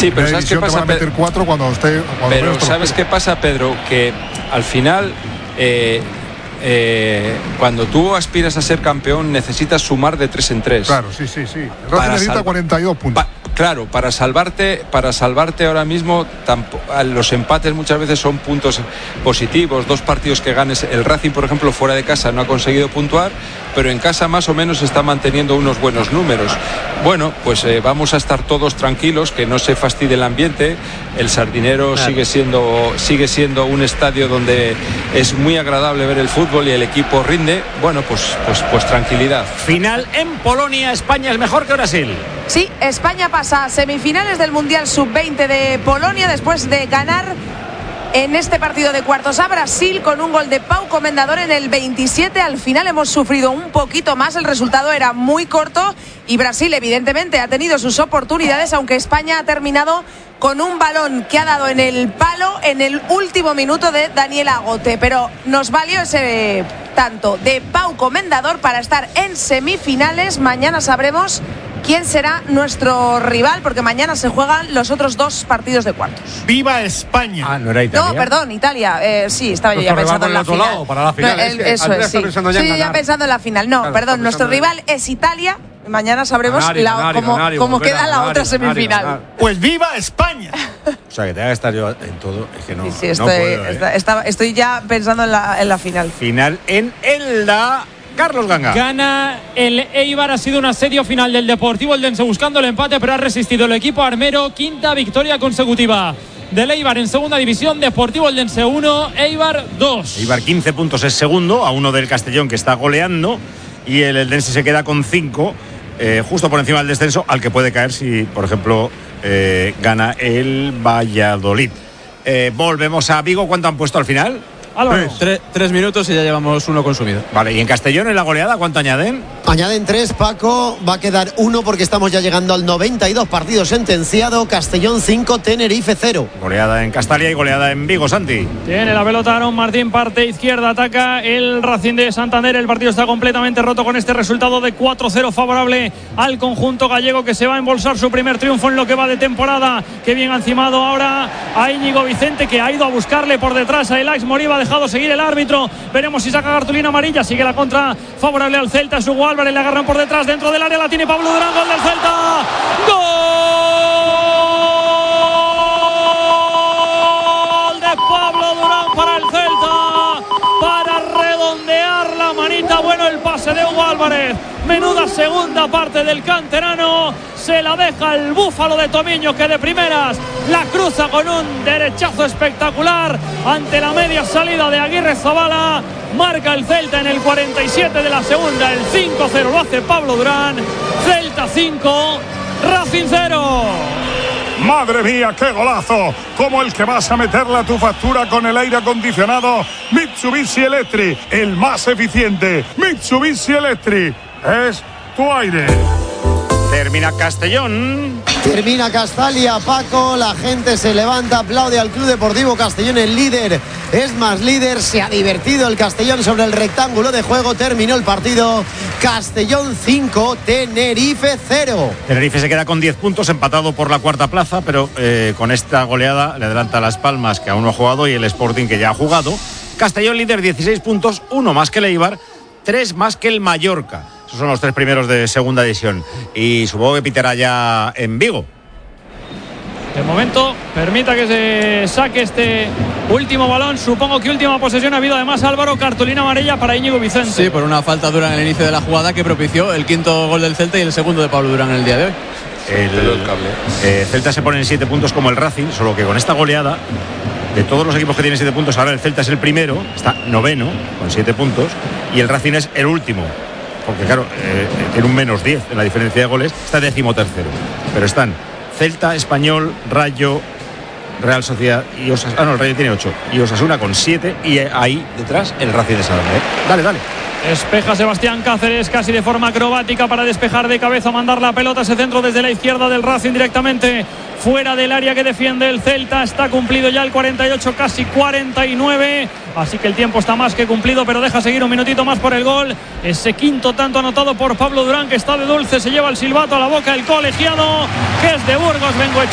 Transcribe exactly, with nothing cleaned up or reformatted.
Sí, pero ¿sabes qué pasa, Pedro? Cuatro cuando esté, cuando pero ¿sabes qué pasa, Pedro? Que al final, eh, eh, cuando tú aspiras a ser campeón, necesitas sumar de tres en tres. Claro, sí, sí, sí. El Racing necesita sal- cuarenta y dos puntos. Pa- Claro, para salvarte, para salvarte ahora mismo, tampo, los empates muchas veces son puntos positivos. Dos partidos que ganes. El Racing, por ejemplo, fuera de casa no ha conseguido puntuar, pero en casa más o menos está manteniendo unos buenos números. Bueno, pues eh, vamos a estar todos tranquilos, que no se fastidie el ambiente. El Sardinero claro. sigue siendo sigue siendo un estadio donde es muy agradable ver el fútbol y el equipo rinde. Bueno, pues pues pues tranquilidad. Final en Polonia. España es mejor que Brasil. Sí, España pasa a semifinales del Mundial sub veinte de Polonia después de ganar en este partido de cuartos a Brasil con un gol de Pau Comendador en el veintisiete. Al final hemos sufrido un poquito más, el resultado era muy corto y Brasil evidentemente ha tenido sus oportunidades, aunque España ha terminado con un balón que ha dado en el palo en el último minuto de Daniel Agote, pero nos valió ese tanto de Pau Comendador para estar en semifinales. Mañana sabremos quién será nuestro rival, porque mañana se juegan los otros dos partidos de cuartos. ¡Viva España! Ah, no era Italia. No, perdón, Italia. Eh, sí, estaba yo ya pensando en la final. Lado, para la final. No, el, eso es, sí. Sí, ya, ya pensando en la final. No, claro, perdón, nuestro rival es Italia. Mañana sabremos Canario, la, Canario, cómo, Canario, cómo Canario, queda la Canario, otra semifinal. Canario, Canario. Pues ¡viva España! O sea, que tenga que estar yo en todo. Es que no, Sí, sí, no estoy, puedo, ¿eh? está, está, estoy ya pensando en la, en la final. Final en Elda. Carlos Ganga. Gana el Eibar, ha sido un asedio final del Deportivo Eldense buscando el empate, pero ha resistido el equipo armero. Quinta victoria consecutiva del Eibar en segunda división. Deportivo Eldense uno, Eibar dos. Eibar quince puntos es segundo, a uno del Castellón que está goleando, y el Eldense se queda con cinco, eh, justo por encima del descenso, al que puede caer si, por ejemplo, eh, gana el Valladolid. Eh, volvemos a Vigo. ¿Cuánto han puesto al final? Álvaro. Tres, tres minutos y ya llevamos uno consumido. Vale, ¿y en Castellón en la goleada cuánto añaden? Añaden tres, Paco. Va a quedar uno porque estamos ya llegando al noventa y dos, partido sentenciado. Castellón cinco, Tenerife cero. Goleada en Castalia y goleada en Vigo, Santi. Tiene la pelota Aaron Martín, parte izquierda, ataca el Racing de Santander. El partido está completamente roto con este resultado de cuatro cero favorable al conjunto gallego, que se va a embolsar su primer triunfo en lo que va de temporada. Qué bien ha encimado ahora a Íñigo Vicente, que ha ido a buscarle por detrás a Elaix Moriba. Dejado seguir el árbitro, veremos si saca cartulina amarilla. Sigue la contra favorable al Celta. Es Hugo Álvarez, le agarran por detrás, dentro del área la tiene Pablo Durán, gol del Celta, gol de Pablo Durán para el Celta, para redondear la manita. Bueno, el pase de Hugo Álvarez, menuda segunda parte del canterano, se la deja el búfalo de Tomiño, que de primeras la cruza con un derechazo espectacular ante la media salida de Aguirre Zabala. Marca el Celta en el cuarenta y siete de la segunda, el cinco cero lo hace Pablo Durán. Celta cinco, Racing cero. ¡Madre mía, qué golazo! Como el que vas a meterle a tu factura con el aire acondicionado Mitsubishi Electric, el más eficiente. Mitsubishi Electric es tu aire. Termina Castellón. Termina Castalia, Paco. La gente se levanta, aplaude al Club Deportivo Castellón. El líder es más líder. Se ha divertido el Castellón sobre el rectángulo de juego. Terminó el partido. Castellón cinco, Tenerife cero. Tenerife se queda con diez puntos, empatado por la cuarta plaza, pero eh, con esta goleada le adelanta Las Palmas, que aún no ha jugado, y el Sporting, que ya ha jugado. Castellón líder, dieciséis puntos, uno más que el Eibar, tres más que el Mallorca. Esos son los tres primeros de segunda división. Y supongo que pitará ya en Vigo. De momento, permita que se saque este último balón. Supongo que última posesión ha habido, además, Álvaro, cartulina amarilla para Íñigo Vicente. Sí, por una falta dura en el inicio de la jugada que propició el quinto gol del Celta y el segundo de Pablo Durán en el día de hoy. El, el eh, Celta se pone en siete puntos como el Racing, solo que con esta goleada, de todos los equipos que tienen siete puntos, ahora el Celta es el primero, está noveno con siete puntos, y el Racing es el último, porque claro, eh, tiene un menos diez en la diferencia de goles, está decimotercero, pero están Celta, Español, Rayo, Real Sociedad y Osasuna. Ah, no, el Rayo tiene ocho y Osasuna con siete, y ahí detrás el Racing de Santander. Dale, dale. Despeja Sebastián Cáceres casi de forma acrobática para despejar de cabeza, mandar la pelota, ese centro desde la izquierda del Racing directamente fuera del área que defiende el Celta. Está cumplido ya el cuarenta y ocho, casi cuarenta y nueve, así que el tiempo está más que cumplido, pero deja seguir un minutito más por el gol. Ese quinto tanto anotado por Pablo Durán, que está de dulce, se lleva el silbato a la boca el colegiado, que es de Burgos Bengoechea.